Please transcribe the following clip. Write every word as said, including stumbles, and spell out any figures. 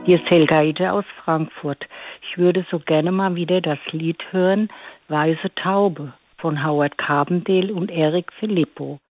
Hier ist Helga Ide aus Frankfurt. Ich würde so gerne mal wieder das Lied hören, Weiße Taube von Howard Carpendale und Eric Filippo.